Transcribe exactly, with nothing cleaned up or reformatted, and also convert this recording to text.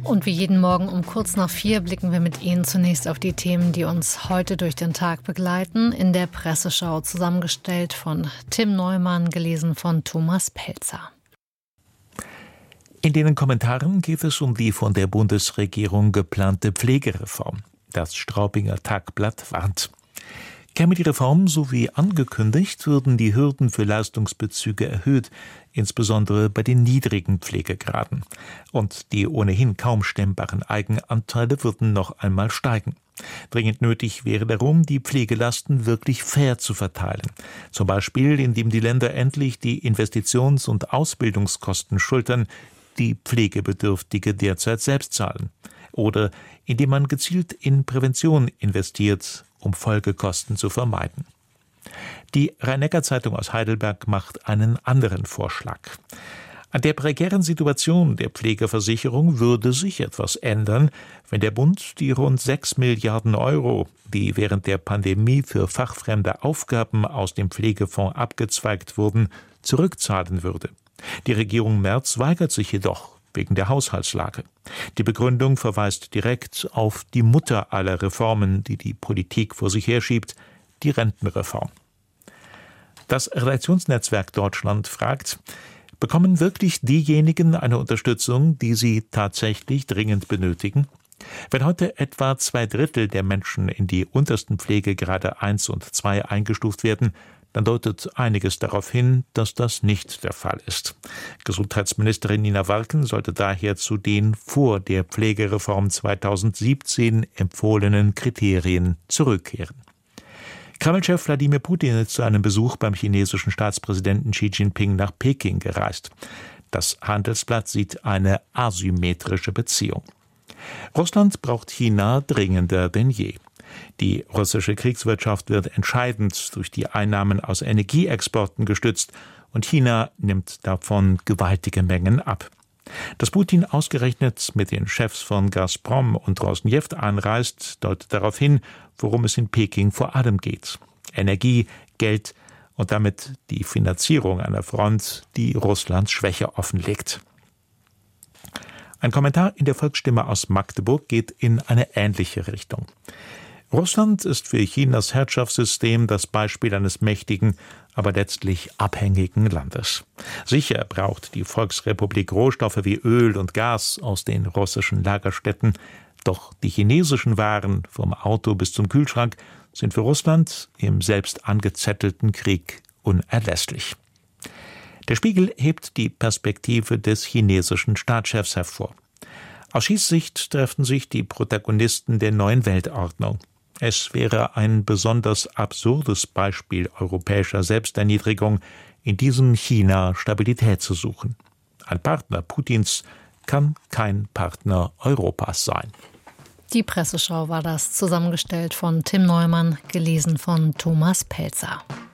Und wie jeden Morgen um kurz nach vier blicken wir mit Ihnen zunächst auf die Themen, die uns heute durch den Tag begleiten. In der Presseschau zusammengestellt von Tim Neumann, gelesen von Thomas Pelzer. In den Kommentaren geht es um die von der Bundesregierung geplante Pflegereform. Das Straubinger Tagblatt warnt. Käme die Reform so wie angekündigt, würden die Hürden für Leistungsbezüge erhöht, insbesondere bei den niedrigen Pflegegraden. Und die ohnehin kaum stemmbaren Eigenanteile würden noch einmal steigen. Dringend nötig wäre darum, die Pflegelasten wirklich fair zu verteilen. Zum Beispiel, indem die Länder endlich die Investitions- und Ausbildungskosten schultern, die Pflegebedürftige derzeit selbst zahlen. Oder indem man gezielt in Prävention investiert, um Folgekosten zu vermeiden. Die Rhein-Neckar-Zeitung aus Heidelberg macht einen anderen Vorschlag. An der prekären Situation der Pflegeversicherung würde sich etwas ändern, wenn der Bund die rund sechs Milliarden Euro, die während der Pandemie für fachfremde Aufgaben aus dem Pflegefonds abgezweigt wurden, zurückzahlen würde. Die Regierung Merz weigert sich jedoch wegen der Haushaltslage. Die Begründung verweist direkt auf die Mutter aller Reformen, die die Politik vor sich herschiebt, die Rentenreform. Das Redaktionsnetzwerk Deutschland fragt, bekommen wirklich diejenigen eine Unterstützung, die sie tatsächlich dringend benötigen? Wenn heute etwa zwei Drittel der Menschen in die untersten Pflegegrade eins und zwei eingestuft werden, dann deutet einiges darauf hin, dass das nicht der Fall ist. Gesundheitsministerin Nina Walken sollte daher zu den vor der Pflegereform zweitausendsiebzehn empfohlenen Kriterien zurückkehren. Kreml-Chef Wladimir Putin ist zu einem Besuch beim chinesischen Staatspräsidenten Xi Jinping nach Peking gereist. Das Handelsblatt sieht eine asymmetrische Beziehung. Russland braucht China dringender denn je. Die russische Kriegswirtschaft wird entscheidend durch die Einnahmen aus Energieexporten gestützt und China nimmt davon gewaltige Mengen ab. Dass Putin ausgerechnet mit den Chefs von Gazprom und Rosneft anreist, deutet darauf hin, worum es in Peking vor allem geht. Energie, Geld und damit die Finanzierung einer Front, die Russlands Schwäche offenlegt. Ein Kommentar in der Volksstimme aus Magdeburg geht in eine ähnliche Richtung. Russland ist für Chinas Herrschaftssystem das Beispiel eines mächtigen, aber letztlich abhängigen Landes. Sicher braucht die Volksrepublik Rohstoffe wie Öl und Gas aus den russischen Lagerstätten, doch die chinesischen Waren vom Auto bis zum Kühlschrank sind für Russland im selbst angezettelten Krieg unerlässlich. Der Spiegel hebt die Perspektive des chinesischen Staatschefs hervor. Aus Xis Sicht treffen sich die Protagonisten der neuen Weltordnung. Es wäre ein besonders absurdes Beispiel europäischer Selbsterniedrigung, in diesem China Stabilität zu suchen. Ein Partner Putins kann kein Partner Europas sein. Die Presseschau war das, zusammengestellt von Tim Neumann, gelesen von Thomas Pelzer.